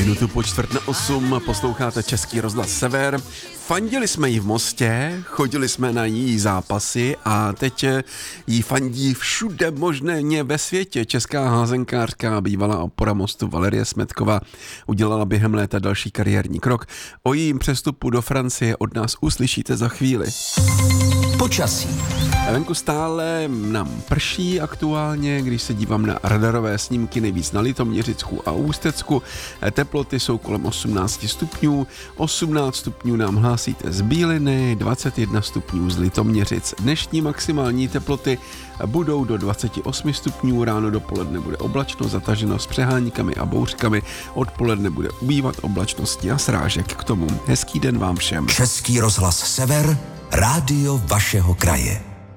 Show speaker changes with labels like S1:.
S1: Minutu po 7:45 posloucháte Český rozhlas Sever. Fandili jsme jí v Mostě, chodili jsme na její zápasy a teď jí fandí všude možné ve světě. Česká házenkářka, bývalá opora Mostu Valerie Smetková udělala během léta další kariérní krok. O jejím přestupu do Francie od nás uslyšíte za chvíli.
S2: Počasí.
S1: Venku stále nám prší aktuálně, když se dívám na radarové snímky, nejvíc na Litoměřicku a Ústecku. Teploty jsou kolem 18 stupňů, 18 stupňů nám hlásíte z Bíliny, 21 stupňů z Litoměřic. Dnešní maximální teploty budou do 28 stupňů, ráno dopoledne bude oblačno, zataženo s přeháníkami a bouřkami, odpoledne bude ubývat oblačnosti a srážek. K tomu hezký den vám všem.
S2: Český rozhlas Sever, rádio vašeho kraje.